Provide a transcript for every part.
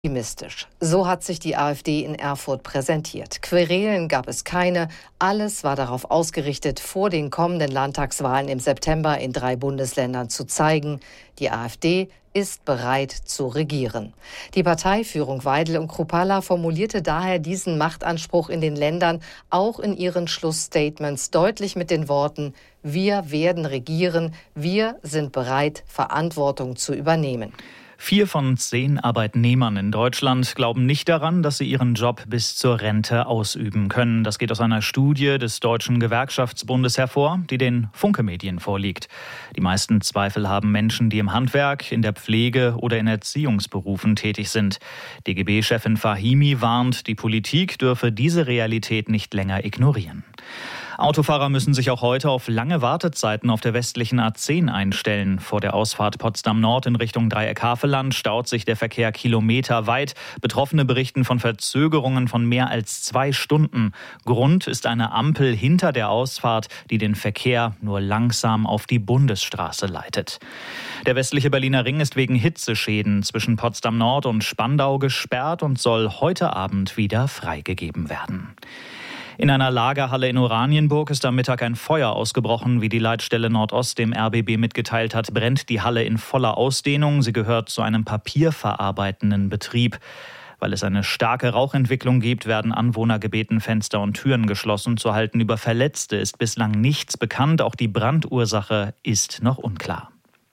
Optimistisch. So hat sich die AfD in Erfurt präsentiert. Querelen gab es keine. Alles war darauf ausgerichtet, vor den kommenden Landtagswahlen im September in 3 Bundesländern zu zeigen, die AfD ist bereit zu regieren. Die Parteiführung Weidel und Kruppalla formulierte daher diesen Machtanspruch in den Ländern auch in ihren Schlussstatements deutlich mit den Worten: Wir werden regieren, wir sind bereit, Verantwortung zu übernehmen. 4 von 10 Arbeitnehmern in Deutschland glauben nicht daran, dass sie ihren Job bis zur Rente ausüben können. Das geht aus einer Studie des Deutschen Gewerkschaftsbundes hervor, die den Funke-Medien vorliegt. Die meisten Zweifel haben Menschen, die im Handwerk, in der Pflege oder in Erziehungsberufen tätig sind. DGB-Chefin Fahimi warnt, die Politik dürfe diese Realität nicht länger ignorieren. Autofahrer müssen sich auch heute auf lange Wartezeiten auf der westlichen A10 einstellen. Vor der Ausfahrt Potsdam Nord in Richtung Dreieck-Havelland staut sich der Verkehr kilometerweit. Betroffene berichten von Verzögerungen von mehr als 2 Stunden. Grund ist eine Ampel hinter der Ausfahrt, die den Verkehr nur langsam auf die Bundesstraße leitet. Der westliche Berliner Ring ist wegen Hitzeschäden zwischen Potsdam Nord und Spandau gesperrt und soll heute Abend wieder freigegeben werden. In einer Lagerhalle in Oranienburg ist am Mittag ein Feuer ausgebrochen. Wie die Leitstelle Nordost dem RBB mitgeteilt hat, brennt die Halle in voller Ausdehnung. Sie gehört zu einem papierverarbeitenden Betrieb. Weil es eine starke Rauchentwicklung gibt, werden Anwohner gebeten, Fenster und Türen geschlossen zu halten. Über Verletzte ist bislang nichts bekannt. Auch die Brandursache ist noch unklar.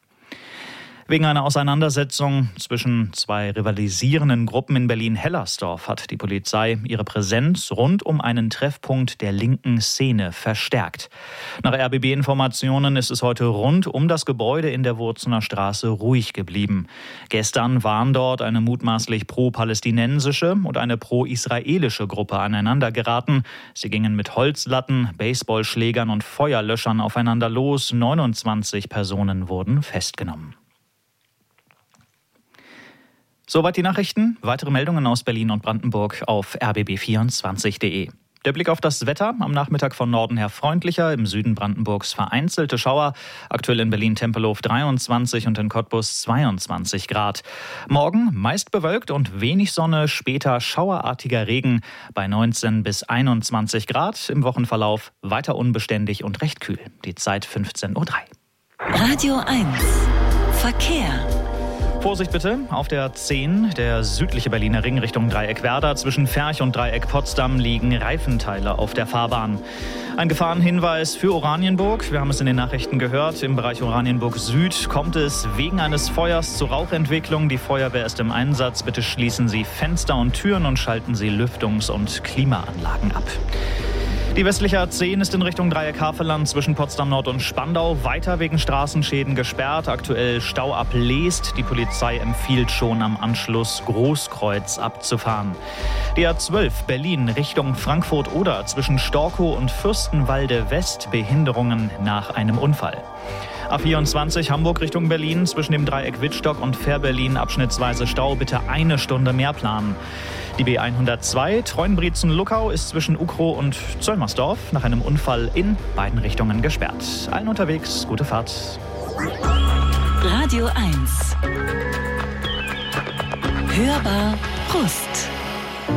Wegen einer Auseinandersetzung zwischen 2 rivalisierenden Gruppen in Berlin-Hellersdorf hat die Polizei ihre Präsenz rund um einen Treffpunkt der linken Szene verstärkt. Nach RBB-Informationen ist es heute rund um das Gebäude in der Wurzener Straße ruhig geblieben. Gestern waren dort eine mutmaßlich pro-palästinensische und eine pro-israelische Gruppe aneinander geraten. Sie gingen mit Holzlatten, Baseballschlägern und Feuerlöschern aufeinander los. 29 Personen wurden festgenommen. Soweit die Nachrichten. Weitere Meldungen aus Berlin und Brandenburg auf rbb24.de. Der Blick auf das Wetter. Am Nachmittag von Norden her freundlicher, im Süden Brandenburgs vereinzelte Schauer. Aktuell in Berlin-Tempelhof 23 und in Cottbus 22 Grad. Morgen meist bewölkt und wenig Sonne, später schauerartiger Regen bei 19 bis 21 Grad. Im Wochenverlauf weiter unbeständig und recht kühl. Die Zeit 15:03 Uhr. Radio 1 Verkehr. Vorsicht bitte, auf der 10, der südliche Berliner Ring Richtung Dreieck Werder. Zwischen Ferch und Dreieck Potsdam liegen Reifenteile auf der Fahrbahn. Ein Gefahrenhinweis für Oranienburg. Wir haben es in den Nachrichten gehört. Im Bereich Oranienburg Süd kommt es wegen eines Feuers zur Rauchentwicklung. Die Feuerwehr ist im Einsatz. Bitte schließen Sie Fenster und Türen und schalten Sie Lüftungs- und Klimaanlagen ab. Die westliche A10 ist in Richtung Dreieck-Havelland zwischen Potsdam Nord und Spandau weiter wegen Straßenschäden gesperrt. Aktuell Stau ab Leest. Die Polizei empfiehlt schon am Anschluss Großkreuz abzufahren. Die A12 Berlin Richtung Frankfurt-Oder zwischen Storkow und Fürstenwalde West Behinderungen nach einem Unfall. A24 Hamburg Richtung Berlin zwischen dem Dreieck Wittstock und Fährberlin abschnittsweise Stau. Bitte 1 Stunde mehr planen. Die B102 Treuenbrietzen-Luckau ist zwischen Ukrow und Zöllmersdorf nach einem Unfall in beiden Richtungen gesperrt. Allen unterwegs, gute Fahrt. Radio 1 Hörbar Brust.